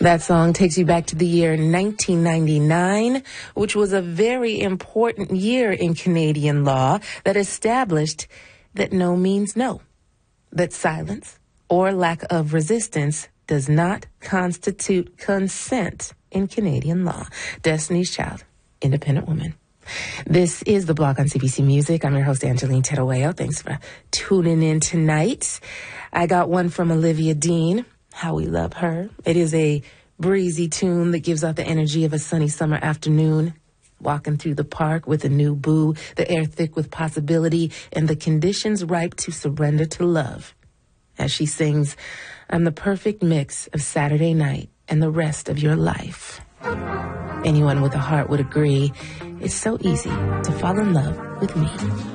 That song takes you back to the year 1999, which was a very important year in Canadian law that established that no means no, that silence or lack of resistance does not constitute consent in Canadian law. Destiny's Child, Independent Woman. This is The Block on CBC Music. I'm your host, Angeline Terueo. Thanks for tuning in tonight. I got one from Olivia Dean, How We Love Her. It is a breezy tune that gives out the energy of a sunny summer afternoon, walking through the park with a new boo, the air thick with possibility, and the conditions ripe to surrender to love. As she sings, I'm the perfect mix of Saturday night and the rest of your life. Anyone with a heart would agree, it's so easy to fall in love with me.